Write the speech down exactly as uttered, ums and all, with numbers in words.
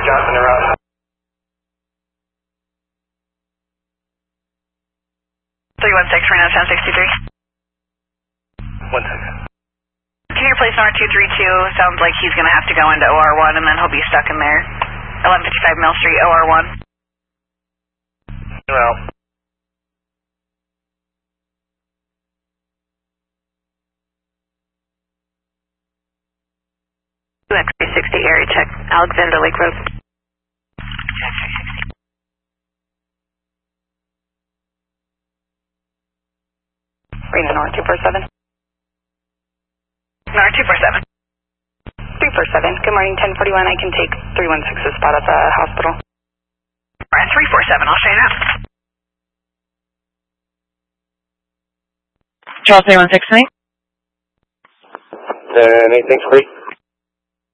Johnson and Ross. three one six, Reno ten sixty-three. One second. Can you replace R two three two? Sounds like he's going to have to go into O R one and then he'll be stuck in there. eleven fifty-five Mill Street, O R one. Well. X three sixty area check, Alexander Lake Road. Reno North two four seven. North two four seven. three four seven. Good morning, ten forty-one. I can take three one six's spot at the hospital. Alright, three four seven. I'll show you now. Charles three one six nine. Uh, anything's free?